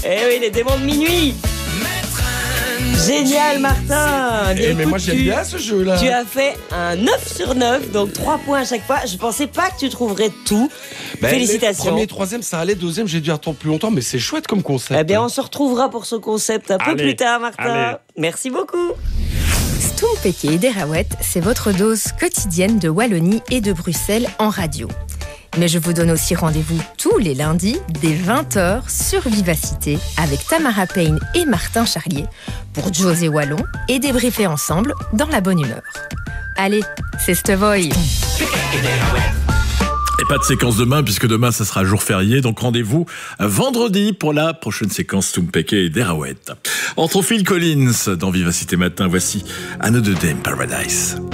Eh oui, les démons de minuit. Génial, Martin. Bien, mais écoute, moi j'aime bien ce jeu-là. Tu as fait un 9 sur 9, donc 3 points à chaque fois. Je pensais pas que tu trouverais tout. Félicitations. Premier, troisième, ça allait. Deuxième, j'ai dû attendre plus longtemps, mais c'est chouette comme concept. Eh bien, on se retrouvera pour ce concept un peu plus tard, Martin. Allez. Merci beaucoup. Stompeke et Derawet, c'est votre dose quotidienne de Wallonie et de Bruxelles en radio. Mais je vous donne aussi rendez-vous tous les lundis dès 20h sur Vivacité avec Tamara Payne et Martin Charlier pour José Wallon et débriefer ensemble dans la bonne humeur. Allez, c'est Stevoy. Et pas de séquence demain, puisque demain, ça sera jour férié. Donc, rendez-vous vendredi pour la prochaine séquence Stompeke et Derawet. Entre Phil Collins dans Vivacité Matin, voici Another Day in Paradise.